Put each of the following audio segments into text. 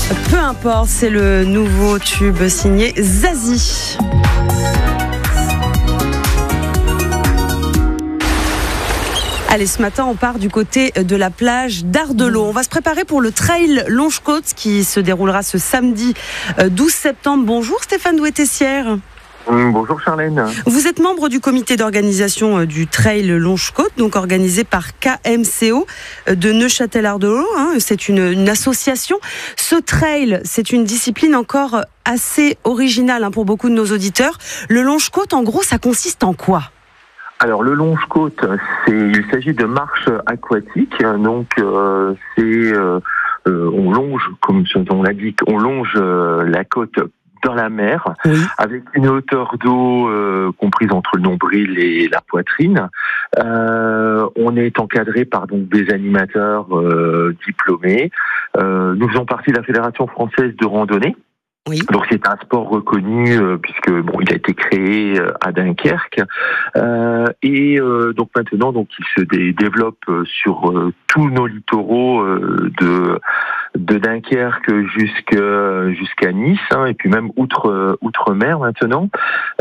Peu importe, c'est le nouveau tube signé Zazie. Allez, ce matin, on part du côté de la plage d'Ardelot. On va se préparer pour le trail Longe-Côte qui se déroulera ce samedi 12 septembre. Bonjour Stéphane Douet-Tessière. Bonjour Charlène. Vous êtes membre du comité d'organisation du trail Longe-Côte, donc organisé par KMCO de Neuchâtel-Ardelot. C'est une association. Ce trail, c'est une discipline encore assez originale pour beaucoup de nos auditeurs. Le Longe-Côte, en gros, ça consiste en quoi ? Alors le Longe-Côte, il s'agit de marche aquatique, donc on longe, comme son nom l'indique, on longe la côte dans la mer, oui, avec une hauteur d'eau comprise entre le nombril et la poitrine. On est encadré par donc des animateurs diplômés. Nous faisons partie de la Fédération française de randonnée. Oui. Donc c'est un sport reconnu puisque il a été créé à Dunkerque donc maintenant il se développe sur tous nos littoraux de Dunkerque jusqu'à Nice et puis même outre-mer maintenant.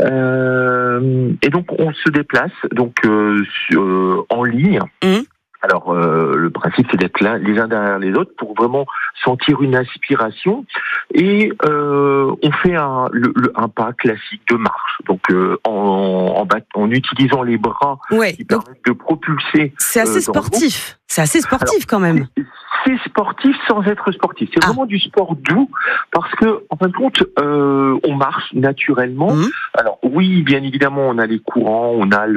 Et donc on se déplace en ligne. Alors, le principe, c'est d'être là, les uns derrière les autres, pour vraiment sentir une aspiration. Et on fait un pas classique de marche. Donc, en utilisant les bras, qui permettent de propulser. C'est assez sportif. C'est assez sportif quand même. C'est sportif sans être sportif. C'est vraiment du sport doux parce que, en fin de compte, on marche naturellement. Alors oui, bien évidemment, on a les courants, on a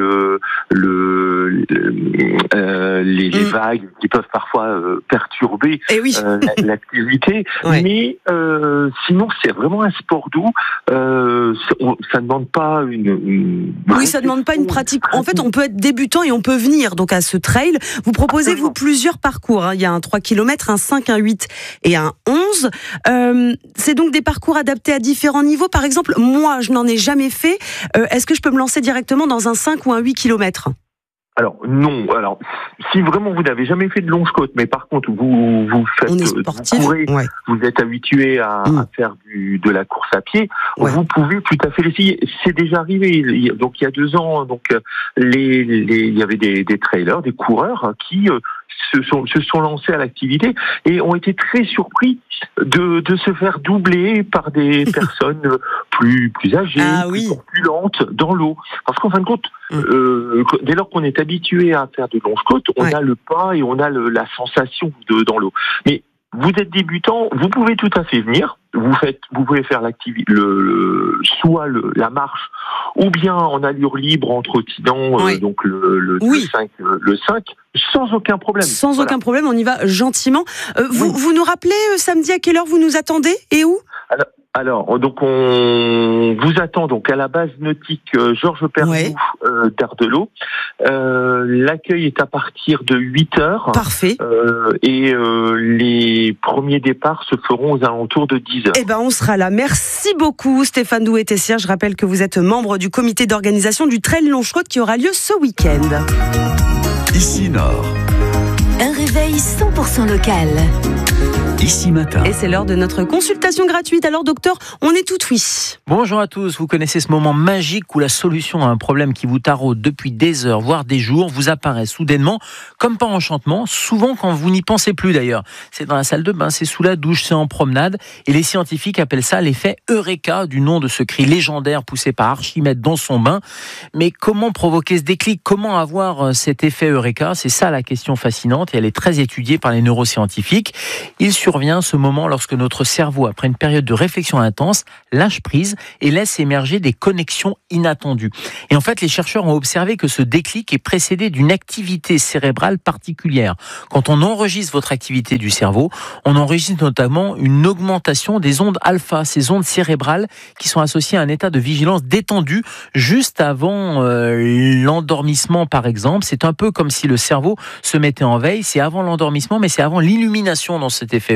les vagues qui peuvent parfois perturber l'activité. Mais sinon, c'est vraiment un sport doux. Ça ne demande pas ça demande pas une pratique. En fait, on peut être débutant et on peut venir donc à ce trail. Vous proposez plusieurs parcours. Il y a un 3 km, un 5, un 8 et un 11. C'est donc des parcours adaptés à différents niveaux. Par exemple, moi, je n'en ai jamais fait. Est-ce que je peux me lancer directement dans un 5 ou un 8 km ? Alors non. Alors si vraiment vous n'avez jamais fait de Longe-Côte, mais par contre vous faites, on est sportif, vous courez, vous êtes habitué à faire de la course à pied, vous pouvez tout à fait l'essayer. C'est déjà arrivé. Donc il y a 2 ans, il y avait des trailers, des coureurs qui se sont lancés à l'activité et ont été très surpris de se faire doubler par des personnes plus âgées, plus corpulentes dans l'eau. Parce qu'en fin de compte, dès lors qu'on est habitué à faire de Longe-Côte, on a le pas et on a la sensation dans l'eau. Mais vous êtes débutant, vous pouvez tout à fait venir. Vous pouvez faire l'activité, soit la marche, ou bien en allure libre en trottinant, donc le 5, sans aucun problème. Sans aucun problème, on y va gentiment. Vous nous rappelez samedi à quelle heure vous nous attendez et où ? Alors, donc on vous attend donc à la base nautique Georges Pernoud d'Ardelot. L'accueil est à partir de 8h. Parfait. Et les premiers départs se feront aux alentours de 10h. Eh ben, on sera là. Merci beaucoup Stéphane Douet-Tessière. Je rappelle que vous êtes membre du comité d'organisation du Trail Longe-Côte qui aura lieu ce week-end. Ici Nord. Un réveil 100% local. Ici Matin. Et c'est l'heure de notre consultation gratuite. Alors docteur, on est tout oui. Bonjour à tous, vous connaissez ce moment magique où la solution à un problème qui vous taraude depuis des heures, voire des jours, vous apparaît soudainement, comme par enchantement, souvent quand vous n'y pensez plus d'ailleurs. C'est dans la salle de bain, c'est sous la douche, c'est en promenade, et les scientifiques appellent ça l'effet Eureka, du nom de ce cri légendaire poussé par Archimède dans son bain. Mais comment provoquer ce déclic ? Comment avoir cet effet Eureka ? C'est ça la question fascinante, et elle est très étudiée par les neuroscientifiques. Il survient ce moment lorsque notre cerveau, après une période de réflexion intense, lâche prise et laisse émerger des connexions inattendues. Et en fait, les chercheurs ont observé que ce déclic est précédé d'une activité cérébrale particulière. Quand on enregistre votre activité du cerveau, on enregistre notamment une augmentation des ondes alpha, ces ondes cérébrales qui sont associées à un état de vigilance détendu juste avant l'endormissement, par exemple. C'est un peu comme si le cerveau se mettait en veille. C'est avant l'endormissement, mais c'est avant l'illumination dans cet effet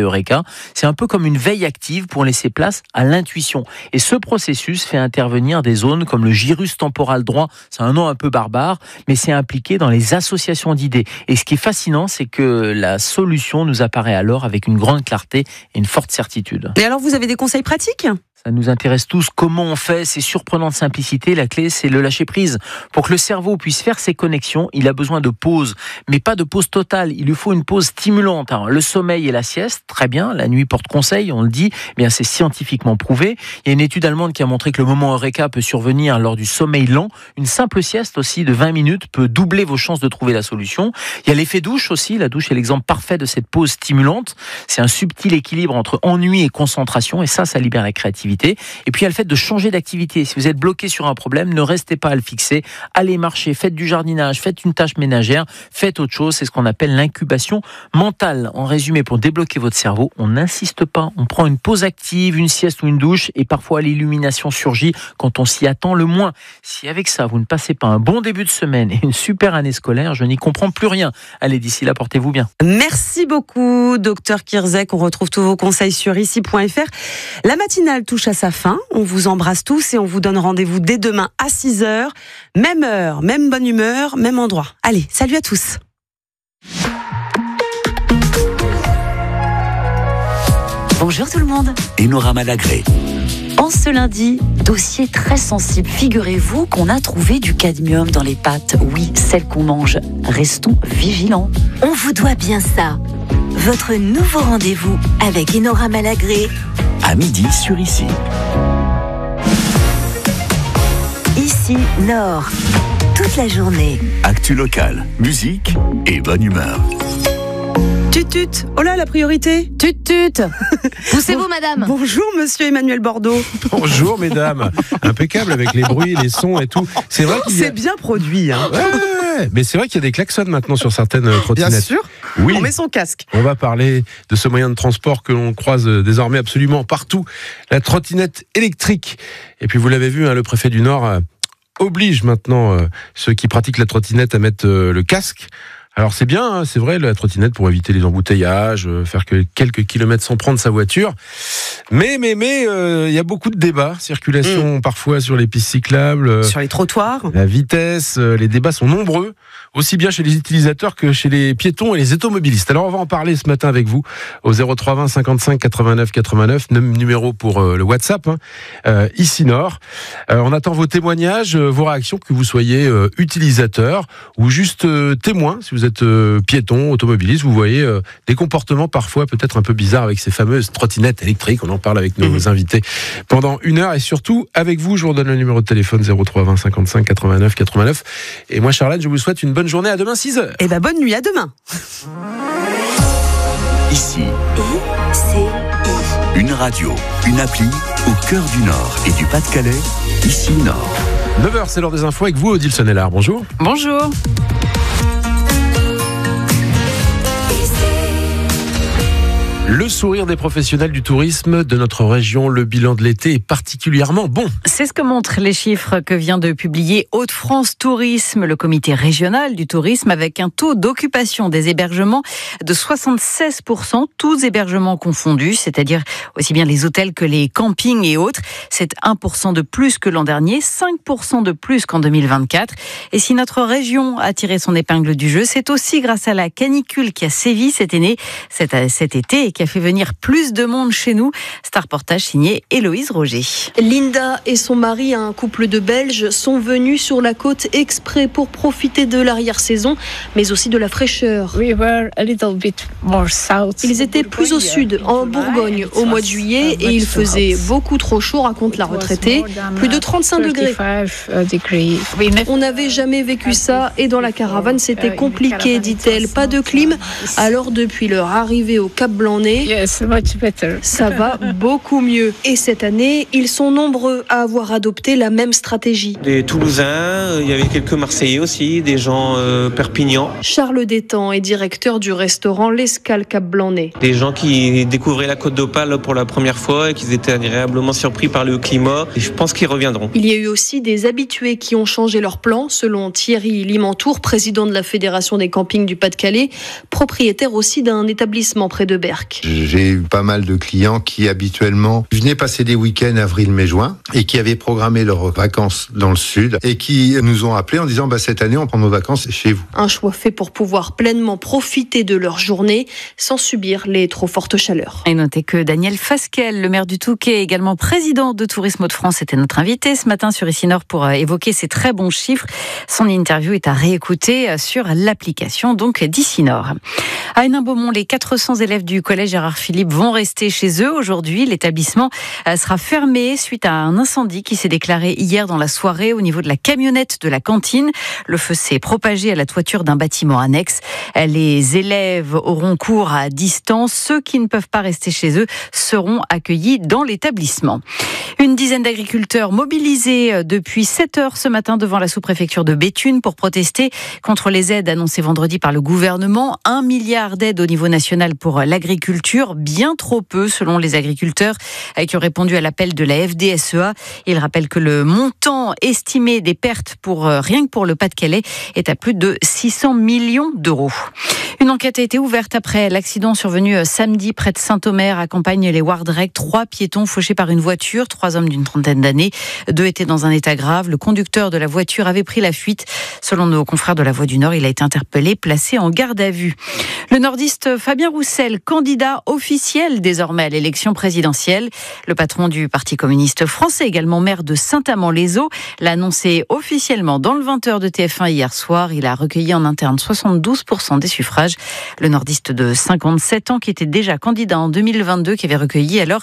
Eureka. C'est un peu comme une veille active pour laisser place à l'intuition. Et ce processus fait intervenir des zones comme le gyrus temporal droit. C'est un nom un peu barbare, mais c'est impliqué dans les associations d'idées. Et ce qui est fascinant, c'est que la solution nous apparaît alors avec une grande clarté et une forte certitude. Et alors, vous avez des conseils pratiques ? Ça nous intéresse tous. Comment on fait? C'est surprenant de simplicité. La clé, c'est le lâcher prise. Pour que le cerveau puisse faire ses connexions, il a besoin de pause. Mais pas de pause totale. Il lui faut une pause stimulante. Alors, le sommeil et la sieste, très bien. La nuit porte conseil, on le dit. Bien, c'est scientifiquement prouvé. Il y a une étude allemande qui a montré que le moment Eureka peut survenir lors du sommeil lent. Une simple sieste aussi de 20 minutes peut doubler vos chances de trouver la solution. Il y a l'effet douche aussi. La douche est l'exemple parfait de cette pause stimulante. C'est un subtil équilibre entre ennui et concentration. Et ça libère la créativité. Et puis il y a le fait de changer d'activité. Si vous êtes bloqué sur un problème, ne restez pas à le fixer. Allez marcher, faites du jardinage, faites une tâche ménagère, faites autre chose. C'est ce qu'on appelle l'incubation mentale. En résumé, pour débloquer votre cerveau, on n'insiste pas. On prend une pause active, une sieste ou une douche, et parfois l'illumination surgit quand on s'y attend le moins. Si avec ça, vous ne passez pas un bon début de semaine et une super année scolaire, je n'y comprends plus rien. Allez, d'ici là, portez-vous bien. Merci beaucoup, Dr Kirzek. On retrouve tous vos conseils sur ici.fr. La matinale touche à sa fin. On vous embrasse tous et on vous donne rendez-vous dès demain à 6h. Même heure, même bonne humeur, même endroit. Allez, salut à tous. Bonjour tout le monde. Enora Malagré. En ce lundi, dossier très sensible. Figurez-vous qu'on a trouvé du cadmium dans les pâtes. Oui, celles qu'on mange. Restons vigilants. On vous doit bien ça. Votre nouveau rendez-vous avec Enora Malagré. À midi sur Ici. Ici, Nord. Toute la journée. Actu locale, musique et bonne humeur. Tut. Oh là, la priorité. Tut. Poussez-vous, madame. Bonjour, monsieur Emmanuel Bordeaux. Bonjour, mesdames. Impeccable avec les bruits, les sons et tout. C'est vrai qu'il y a... C'est bien produit, hein. Ouais, mais c'est vrai qu'il y a des klaxons maintenant sur certaines trottinettes. Bien sûr. Oui. On met son casque. On va parler de ce moyen de transport que l'on croise désormais absolument partout, la trottinette électrique. Et puis vous l'avez vu, hein, le préfet du Nord oblige maintenant ceux qui pratiquent la trottinette à mettre le casque. Alors c'est bien, hein, c'est vrai, la trottinette pour éviter les embouteillages, faire que quelques kilomètres sans prendre sa voiture. Mais y a beaucoup de débats, circulation parfois sur les pistes cyclables, sur les trottoirs. La vitesse, les débats sont nombreux, aussi bien chez les utilisateurs que chez les piétons et les automobilistes. Alors on va en parler ce matin avec vous au 03 20 55 89 89, numéro pour le WhatsApp, hein, Ici Nord. On attend vos témoignages, vos réactions, que vous soyez utilisateur ou juste témoin. Si vous êtes piéton, automobiliste, vous voyez des comportements parfois peut-être un peu bizarres avec ces fameuses trottinettes électriques. On en parle avec nos invités pendant 1 heure et surtout avec vous. Je vous redonne le numéro de téléphone 03 20 55 89 89. Et moi, Charlotte, je vous souhaite une bonne journée. À demain 6h. Et bonne nuit, à demain. Ici. ICI. Une radio, une appli au cœur du Nord et du Pas-de-Calais. Ici Nord. 9h, c'est l'heure des infos avec vous, Odile Sonnellard. Bonjour. Bonjour. Le sourire des professionnels du tourisme de notre région, le bilan de l'été est particulièrement bon. C'est ce que montrent les chiffres que vient de publier Hauts-de-France Tourisme, le comité régional du tourisme, avec un taux d'occupation des hébergements de 76%, tous hébergements confondus, c'est-à-dire aussi bien les hôtels que les campings et autres. C'est 1% de plus que l'an dernier, 5% de plus qu'en 2024. Et si notre région a tiré son épingle du jeu, c'est aussi grâce à la canicule qui a sévi cet été et qui a fait venir plus de monde chez nous. C'est un reportage signé Héloïse Roger. Linda et son mari, un couple de Belges, sont venus sur la côte exprès pour profiter de l'arrière-saison, mais aussi de la fraîcheur. Ils étaient plus au sud, en Bourgogne, au mois de juillet, et il faisait beaucoup trop chaud, raconte la retraitée. Plus de 35 degrés. On n'avait jamais vécu ça, et dans la caravane, c'était compliqué, dit-elle. Pas de clim, alors depuis leur arrivée au Cap-Blanc-Nez, ça va beaucoup mieux. Et cette année, ils sont nombreux à avoir adopté la même stratégie. Des Toulousains, il y avait quelques Marseillais aussi, des gens Perpignan. Charles Détang est directeur du restaurant L'Escale Cap-Blanc-Nez. Des gens qui découvraient la Côte d'Opale pour la première fois et qui étaient agréablement surpris par le climat. Et je pense qu'ils reviendront. Il y a eu aussi des habitués qui ont changé leur plan, selon Thierry Limantour, président de la Fédération des campings du Pas-de-Calais, propriétaire aussi d'un établissement près de Berck. Jacques. J'ai eu pas mal de clients qui habituellement venaient passer des week-ends avril, mai, juin et qui avaient programmé leurs vacances dans le sud et qui nous ont appelés en disant cette année on prend nos vacances chez vous. Un choix fait pour pouvoir pleinement profiter de leur journée sans subir les trop fortes chaleurs. Et notez que Daniel Fasquelle, le maire du Touquet, également président de Tourisme Hauts-de-France, était notre invité ce matin sur Ici Nord pour évoquer ces très bons chiffres. Son interview est à réécouter sur l'application donc d'Ici Nord. À Hénin-Beaumont, les 400 élèves du collège Gérard Philippe vont rester chez eux aujourd'hui. L'établissement sera fermé suite à un incendie qui s'est déclaré hier dans la soirée au niveau de la camionnette de la cantine. Le feu s'est propagé à la toiture d'un bâtiment annexe. Les élèves auront cours à distance. Ceux qui ne peuvent pas rester chez eux seront accueillis dans l'établissement. Une dizaine d'agriculteurs mobilisés depuis 7 heures ce matin devant la sous-préfecture de Béthune pour protester contre les aides annoncées vendredi par le gouvernement. 1 milliard d'aides au niveau national pour l'agriculture, bien trop peu selon les agriculteurs qui ont répondu à l'appel de la FDSEA. Ils rappellent que le montant estimé des pertes rien que pour le Pas-de-Calais est à plus de 600 millions d'euros. Une enquête a été ouverte après l'accident survenu samedi près de Saint-Omer à Campagne-les-Wardrec. 3 piétons fauchés par une voiture, 3 hommes d'une trentaine d'années. 2 étaient dans un état grave. Le conducteur de la voiture avait pris la fuite. Selon nos confrères de La Voix du Nord, il a été interpellé, placé en garde à vue. Le nordiste Fabien Roussel, candidat officiel désormais à l'élection présidentielle. Le patron du Parti communiste français, également maire de Saint-Amand-les-Eaux, l'a annoncé officiellement dans le 20h de TF1 hier soir. Il a recueilli en interne 72% des suffrages. Le nordiste de 57 ans, qui était déjà candidat en 2022, qui avait recueilli alors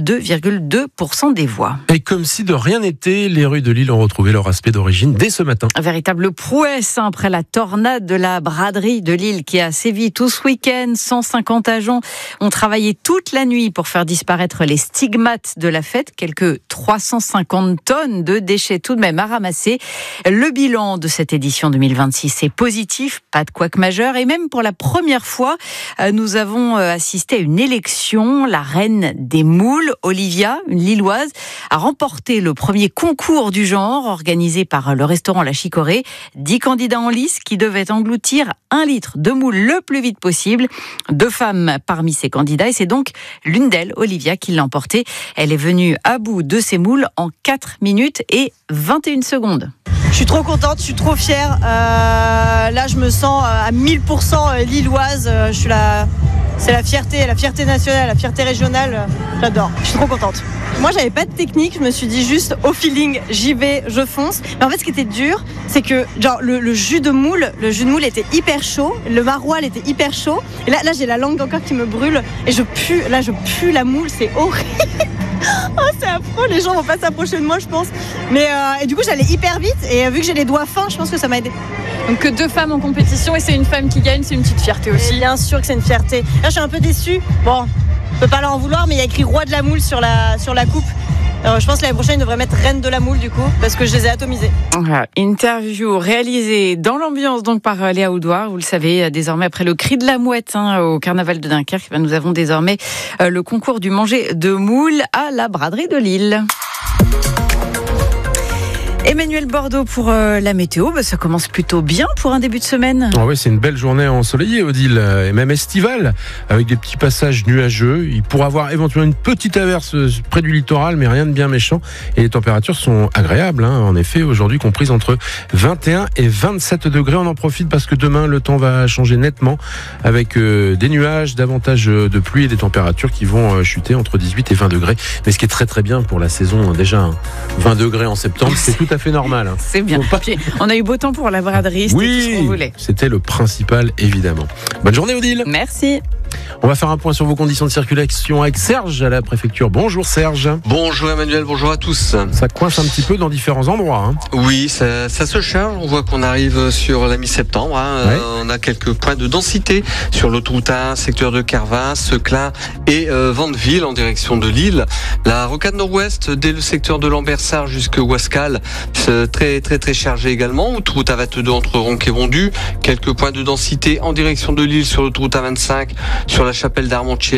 2,2% des voix. Et comme si de rien n'était, les rues de Lille ont retrouvé leur aspect d'origine dès ce matin. Un véritable prouesse après la tornade de la braderie de Lille qui a sévi tout ce week-end. 150 agents ont travaillé toute la nuit pour faire disparaître les stigmates de la fête. Quelques 350 tonnes de déchets tout de même à ramasser. Le bilan de cette édition 2026 est positif, pas de couac majeur. Et même pour la première fois, nous avons assisté à une élection. La reine des moules, Olivia, une Lilloise, a remporté le premier concours du genre organisé par le restaurant La Chicorée. 10 candidats en lice qui devaient engloutir 1 litre de moule le plus vite possible. 2 femmes parmi ces candidats et c'est donc l'une d'elles, Olivia, qui l'a emporté. Elle est venue à bout de ses moules en 4 minutes et 21 secondes. Je suis trop contente, je suis trop fière. Là, je me sens à 1000% lilloise. C'est la fierté nationale, la fierté régionale. J'adore, je suis trop contente. Moi, j'avais pas de technique, je me suis dit juste au feeling, j'y vais, je fonce. Mais en fait, ce qui était dur, c'est que genre le jus de moule était hyper chaud, le maroilles était hyper chaud. Et là, j'ai la langue encore qui me brûle et je pue la moule, c'est horrible. Oh, c'est affreux, les gens vont pas s'approcher de moi, je pense. Mais et du coup, j'allais hyper vite et vu que j'ai les doigts fins, je pense que ça m'a aidé. Donc que 2 femmes en compétition et c'est une femme qui gagne, c'est une petite fierté aussi. Et bien sûr que c'est une fierté. Là, je suis un peu déçue. Bon, je peux pas leur en vouloir, mais il y a écrit roi de la moule sur la coupe. Alors, je pense que l'année prochaine, ils devraient mettre reine de la moule du coup, parce que je les ai atomisés. Voilà, interview réalisée dans l'ambiance donc par Léa Oudoir. Vous le savez, désormais après le cri de la mouette au carnaval de Dunkerque, nous avons désormais le concours du manger de moule à la braderie de Lille. Emmanuel Bordeaux pour la météo, ça commence plutôt bien pour un début de semaine. Ah oui, c'est une belle journée ensoleillée, Odile, et même estivale, avec des petits passages nuageux. Il pourra avoir éventuellement une petite averse près du littoral, mais rien de bien méchant. Et les températures sont agréables, en effet, aujourd'hui comprises entre 21 et 27 degrés. On en profite parce que demain, le temps va changer nettement, avec des nuages, davantage de pluie et des températures qui vont chuter entre 18 et 20 degrés. Mais ce qui est très très bien pour la saison, déjà 20 degrés en septembre, c'est tout à fait normal. C'est bien. Puis, on a eu beau temps pour la braderie, c'était tout ce qu'on voulait. C'était le principal, évidemment. Bonne journée, Odile. Merci. On va faire un point sur vos conditions de circulation avec Serge à la préfecture. Bonjour Serge. Bonjour Emmanuel, bonjour à tous. Ça coince un petit peu dans différents endroits. Oui, ça se charge. On voit qu'on arrive sur la mi-septembre. Ouais. On a quelques points de densité sur l'autoroute A1, secteur de Carvin, Seclin et Vandeville en direction de Lille. La rocade nord-ouest dès le secteur de Lambersart jusqu'à Ouascal, très très très chargé également. Autoroute A22 entre Ronc et Vondu. Quelques points de densité en direction de Lille sur l'autoroute A25, sur la chapelle d'Armentières